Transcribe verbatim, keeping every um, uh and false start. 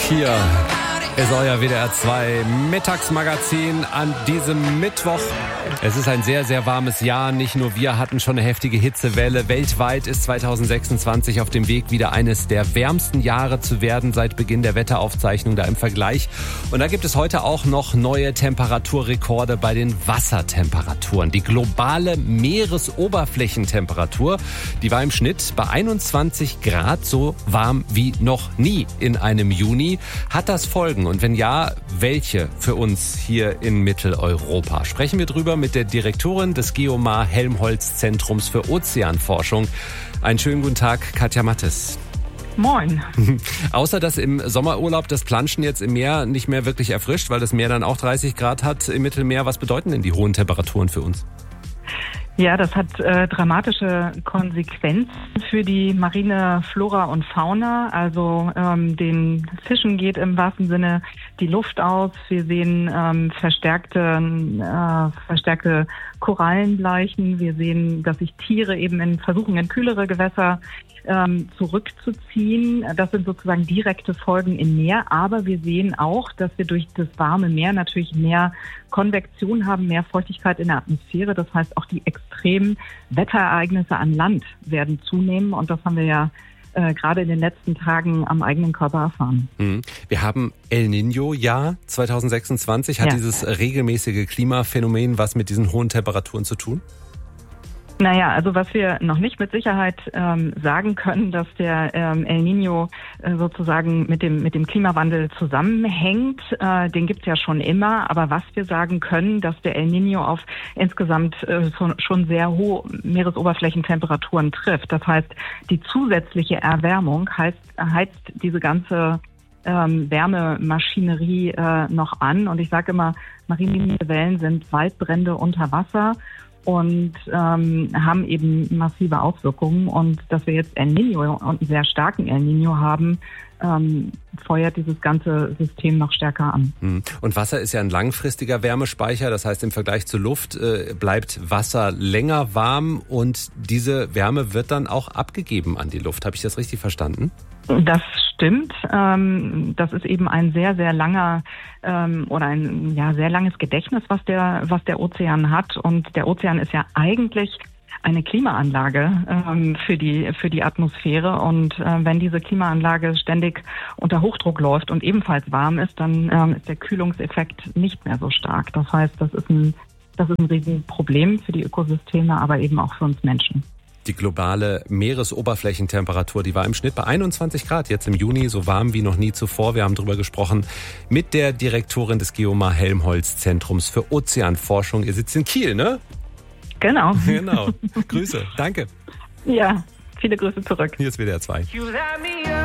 Hier ist euer W D R zwei Mittagsmagazin an diesem Mittwoch. Es ist ein sehr, sehr warmes Jahr. Nicht nur wir hatten schon eine heftige Hitzewelle. Weltweit ist zweitausendsechsundzwanzig auf dem Weg, wieder eines der wärmsten Jahre zu werden seit Beginn der Wetteraufzeichnung da im Vergleich. Und da gibt es heute auch noch neue Temperaturrekorde bei den Wassertemperaturen. Die globale Meeresoberflächentemperatur, die war im Schnitt bei einundzwanzig Grad so warm wie noch nie in einem Juni. Hat das Folgen? Und wenn ja, welche für uns hier in Mitteleuropa? Sprechen wir drüber mit der Direktorin des Geomar Helmholtz Zentrums für Ozeanforschung. Einen schönen guten Tag, Katja Mattes. Moin. Außer dass im Sommerurlaub das Planschen jetzt im Meer nicht mehr wirklich erfrischt, weil das Meer dann auch dreißig Grad hat im Mittelmeer. Was bedeuten denn die hohen Temperaturen für uns? Ja, das hat äh, dramatische Konsequenzen für die marine Flora und Fauna. Also ähm, den Fischen geht im wahrsten Sinne die Luft aus. Wir sehen ähm, verstärkte, äh, verstärkte Korallenbleichen. Wir sehen, dass sich Tiere eben in versuchen, in kühlere Gewässer ähm, zurückzuziehen. Das sind sozusagen direkte Folgen im Meer. Aber wir sehen auch, dass wir durch das warme Meer natürlich mehr Konvektion haben, mehr Feuchtigkeit in der Atmosphäre. Das heißt, auch die extremen Wetterereignisse an Land werden zunehmen. Und das haben wir ja äh, gerade in den letzten Tagen am eigenen Körper erfahren. Wir haben El Niño-Jahr zweitausendsechsundzwanzig. Hat ja dieses regelmäßige Klimaphänomen was mit diesen hohen Temperaturen zu tun? Naja, also was wir noch nicht mit Sicherheit ähm, sagen können, dass der ähm, El Niño äh, sozusagen mit dem mit dem Klimawandel zusammenhängt, äh, den gibt's ja schon immer. Aber was wir sagen können, dass der El Niño auf insgesamt äh, schon sehr hohe Meeresoberflächentemperaturen trifft. Das heißt, die zusätzliche Erwärmung heißt, heizt diese ganze ähm, Wärmemaschinerie äh, noch an. Und ich sage immer, marine Wellen sind Waldbrände unter Wasser und ähm, haben eben massive Auswirkungen. Und dass wir jetzt El Niño und einen sehr starken El Niño haben, ähm, feuert dieses ganze System noch stärker an. Und Wasser ist ja ein langfristiger Wärmespeicher. Das heißt, im Vergleich zur Luft äh, bleibt Wasser länger warm und diese Wärme wird dann auch abgegeben an die Luft. Habe ich das richtig verstanden? Das stimmt. Das ist eben ein sehr, sehr langer oder ein ja sehr langes Gedächtnis, was der, was der Ozean hat. Und der Ozean ist ja eigentlich eine Klimaanlage für die, für die Atmosphäre. Und wenn diese Klimaanlage ständig unter Hochdruck läuft und ebenfalls warm ist, dann ist der Kühlungseffekt nicht mehr so stark. Das heißt, das ist ein, das ist ein Riesenproblem für die Ökosysteme, aber eben auch für uns Menschen. Die globale Meeresoberflächentemperatur, die war im Schnitt bei einundzwanzig Grad jetzt im Juni, so warm wie noch nie zuvor. Wir haben darüber gesprochen mit der Direktorin des Geomar Helmholtz Zentrums für Ozeanforschung. Ihr sitzt in Kiel, ne? Genau. Genau. Grüße. Danke. Ja, viele Grüße zurück. Hier ist W D R zwei.